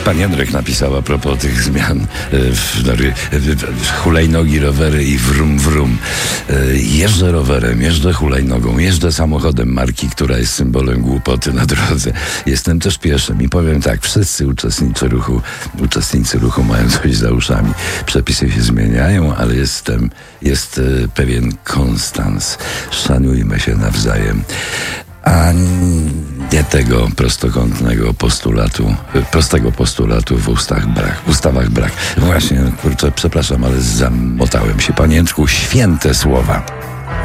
Pan Jędrek napisał a propos tych zmian hulajnogi, rowery i wrum wrum. Jeżdżę rowerem, jeżdżę hulajnogą, jeżdżę samochodem marki, która jest symbolem głupoty na drodze. Jestem też pieszym i powiem tak, wszyscy uczestnicy ruchu mają coś za uszami. Przepisy się zmieniają, ale jest pewien konstans. Szanujmy się nawzajem. A nie tego prostego postulatu w ustawach brak. Właśnie, kurczę, przepraszam, ale zamotałem się. Panie Jędrku, święte słowa.